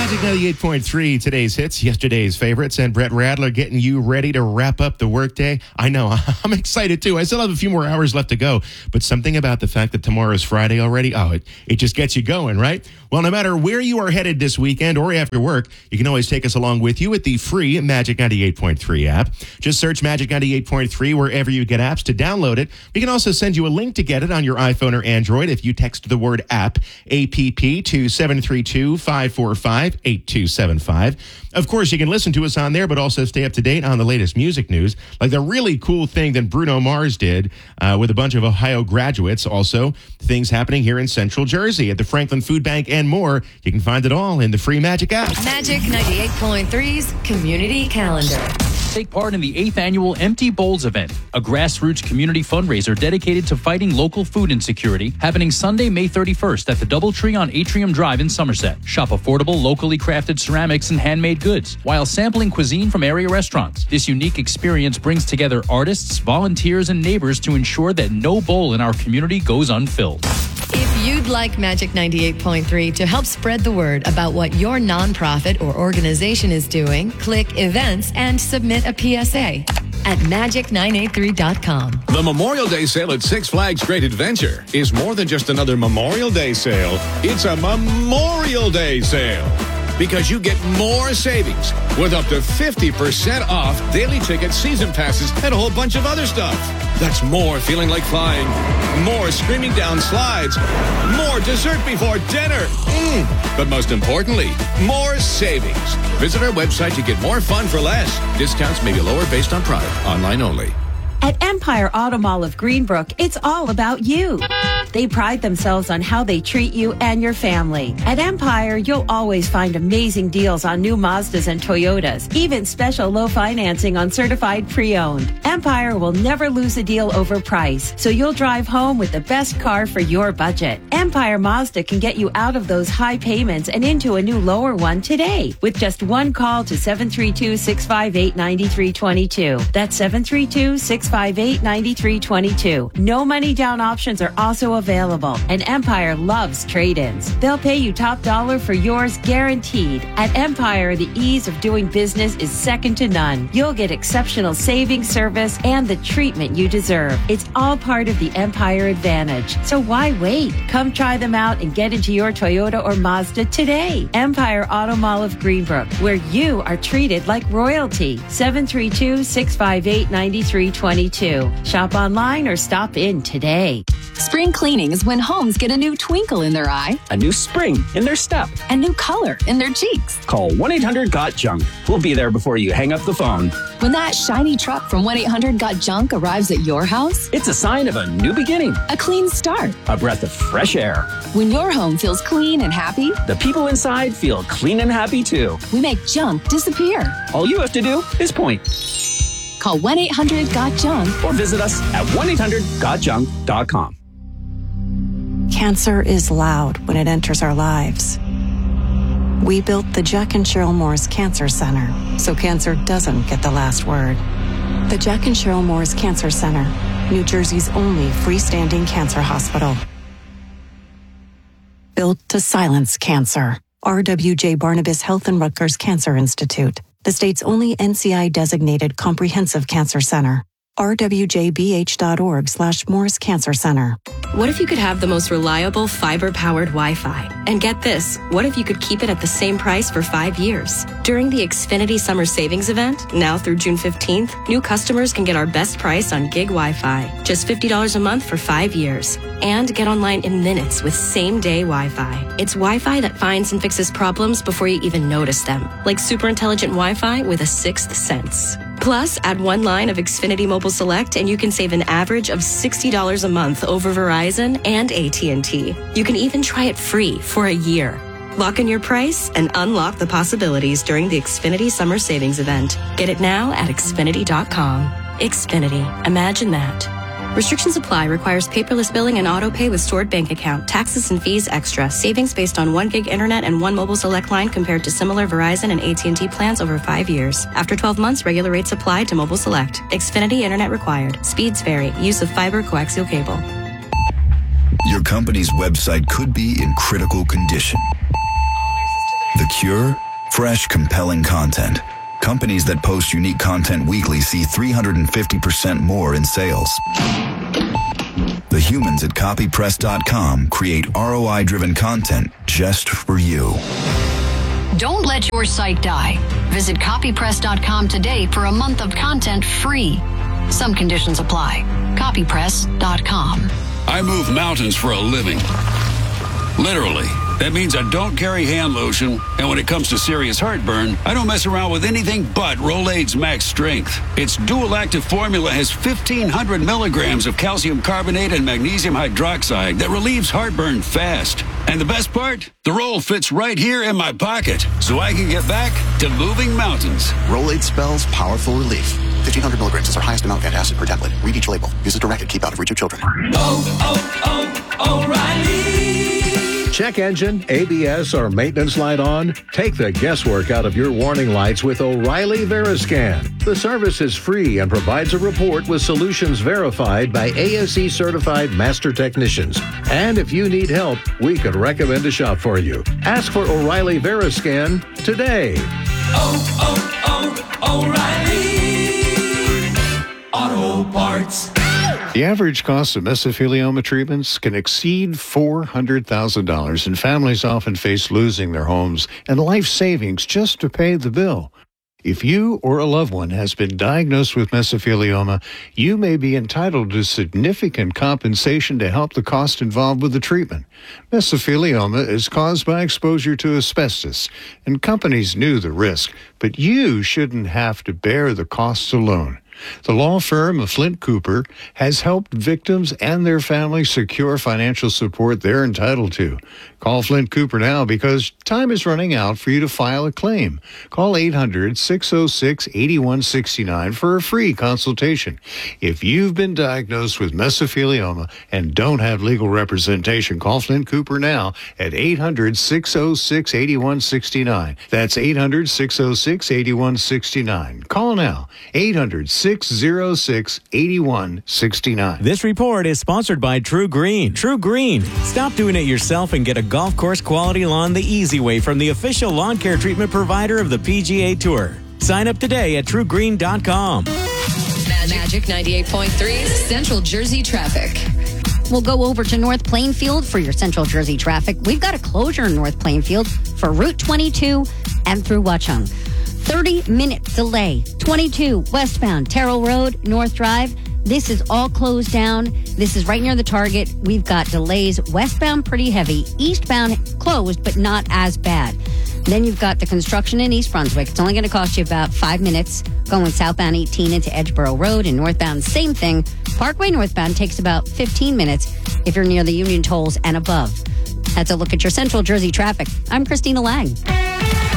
Magic 98.3, today's hits, yesterday's favorites, and Brett Radler getting you ready to wrap up the workday. I know, I'm excited too. I still have a few more hours left to go, but something about the fact that tomorrow's Friday already, it just gets you going, right? Well, no matter where you are headed this weekend or after work, you can always take us along with you with the free Magic 98.3 app. Just search Magic 98.3 wherever you get apps to download it. We can also send you a link to get it on your iPhone or Android if you text the word app, APP, to 732-545-8275. Of course, you can listen to us on there, but also stay up to date on the latest music news, like the really cool thing that Bruno Mars did with a bunch of Ohio graduates. Also, things happening here in Central Jersey at the Franklin Food Bank and more. You can find it all in the free Magic app. Magic 98.3's Community Calendar. Take part in the 8th annual Empty Bowls event, a grassroots community fundraiser dedicated to fighting local food insecurity, happening Sunday, May 31st at the Doubletree on Atrium Drive in Somerset. Shop affordable, locally crafted ceramics and handmade goods while sampling cuisine from area restaurants. This unique experience brings together artists, volunteers, and neighbors to ensure that no bowl in our community goes unfilled. If you'd like Magic 98.3 to help spread the word about what your nonprofit or organization is doing, click Events and submit a PSA at magic983.com. The Memorial Day sale at Six Flags Great Adventure is more than just another Memorial Day sale. It's a Memorial Day sale, because you get more savings with up to 50% off daily tickets, season passes, and a whole bunch of other stuff. That's more feeling like flying, more screaming down slides, more dessert before dinner. But most importantly, more savings. Visit our website to get more fun for less. Discounts may be lower based on product. Online only. At Empire Auto Mall of Greenbrook, it's all about you. They pride themselves on how they treat you and your family. At Empire, you'll always find amazing deals on new Mazdas and Toyotas, even special low financing on certified pre-owned. Empire will never lose a deal over price, so you'll drive home with the best car for your budget. Empire Mazda can get you out of those high payments and into a new lower one today with just one call to 732-658-9322. That's 732-658-9322. No money down options are also available, and Empire loves trade-ins. They'll pay you top dollar for yours guaranteed. At Empire, the ease of doing business is second to none. You'll get exceptional saving, service, and the treatment you deserve. It's all part of the Empire Advantage. So why wait? Come try them out and get into your Toyota or Mazda today. Empire Auto Mall of Greenbrook, where you are treated like royalty. 732-658-9322. Shop online or stop in today. Spring cleaning is when homes get a new twinkle in their eye, a new spring in their step, and new color in their cheeks. Call 1-800-GOT-JUNK. We'll be there before you hang up the phone. When that shiny truck from 1-800-GOT-JUNK arrives at your house, it's a sign of a new beginning, a clean start, a breath of fresh air. When your home feels clean and happy, the people inside feel clean and happy too. We make junk disappear. All you have to do is point. Call 1-800-GOT-JUNK or visit us at 1-800-GOTJUNK.com. Cancer is loud when it enters our lives. We built the Jack and Cheryl Moore's Cancer Center so cancer doesn't get the last word. The Jack and Cheryl Moore's Cancer Center, New Jersey's only freestanding cancer hospital. Built to silence cancer. RWJ Barnabas Health and Rutgers Cancer Institute, the state's only NCI-designated comprehensive cancer center. rwjbh.org/Moore's Cancer Center. What if you could have the most reliable fiber-powered Wi-Fi? And get this, what if you could keep it at the same price for 5 years? During the Xfinity Summer Savings Event, now through June 15th, new customers can get our best price on gig Wi-Fi, just $50 a month for 5 years. And get online in minutes with same-day Wi-Fi. It's Wi-Fi that finds and fixes problems before you even notice them, like super intelligent Wi-Fi with a sixth sense. Plus, add one line of Xfinity Mobile Select and you can save an average of $60 a month over Verizon and AT&T. You can even try it free for a year. Lock in your price and unlock the possibilities during the Xfinity Summer Savings Event. Get it now at Xfinity.com. Xfinity. Imagine that. Restrictions apply. Requires paperless billing and auto pay with stored bank account. Taxes and fees extra. Savings based on 1 gig internet and 1 mobile select line compared to similar Verizon and AT&T plans over 5 years. After 12 months, regular rates apply to mobile select. Xfinity internet required. Speeds vary. Use of fiber coaxial cable. Your company's website could be in critical condition. The Secure, fresh, compelling content. Companies that post unique content weekly see 350% more in sales. The humans at copypress.com create ROI-driven content just for you. Don't let your site die. Visit copypress.com today for a month of content free. Some conditions apply. Copypress.com. I move mountains for a living. Literally. That means I don't carry hand lotion, and when it comes to serious heartburn, I don't mess around with anything but Rolaids Max Strength. Its dual-active formula has 1,500 milligrams of calcium carbonate and magnesium hydroxide that relieves heartburn fast. And the best part? The roll fits right here in my pocket, so I can get back to moving mountains. Rolaids spells powerful relief. 1,500 milligrams is our highest amount of antacid per tablet. Read each label. Use as directed. Keep out of reach of children. O'Reilly. Check engine, ABS, or maintenance light on? Take the guesswork out of your warning lights with O'Reilly Veriscan. The service is free and provides a report with solutions verified by ASE certified master technicians. And if you need help, we could recommend a shop for you. Ask for O'Reilly Veriscan today. O'Reilly Auto Parts. The average cost of mesothelioma treatments can exceed $400,000, and families often face losing their homes and life savings just to pay the bill. If you or a loved one has been diagnosed with mesothelioma, you may be entitled to significant compensation to help the cost involved with the treatment. Mesothelioma is caused by exposure to asbestos, and companies knew the risk, but you shouldn't have to bear the costs alone. The law firm of Flint Cooper has helped victims and their families secure financial support they're entitled to. Call Flint Cooper now because time is running out for you to file a claim. Call 800-606-8169 for a free consultation. If you've been diagnosed with mesothelioma and don't have legal representation, call Flint Cooper now at 800-606-8169. That's 800-606-8169. Call now. 800-606-8169. This report is sponsored by True Green. True Green. Stop doing it yourself and get a golf course quality lawn the easy way from the official lawn care treatment provider of the PGA Tour. Sign up today at truegreen.com. Magic 98.3 Central Jersey traffic. We'll go over to North Plainfield for your Central Jersey traffic. We've got a closure in North Plainfield for Route 22 and through Watchung. 30-minute delay. 22 westbound Terrell Road, North Drive. This is all closed down. This is right near the Target. We've got delays westbound pretty heavy. Eastbound closed, but not as bad. Then you've got the construction in East Brunswick. It's only going to cost you about 5 minutes going southbound 18 into Edgeboro Road, and northbound, same thing. Parkway northbound takes about 15 minutes if you're near the Union Tolls and above. That's a look at your Central Jersey traffic. I'm Christina Lang.